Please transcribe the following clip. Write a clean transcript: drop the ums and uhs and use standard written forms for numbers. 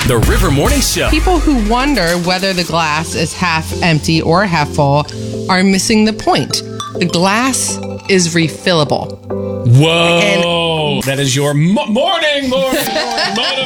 The River Morning Show. People who wonder whether the glass is half empty or half full are missing the point. The glass is refillable. Whoa. That is your morning motivation.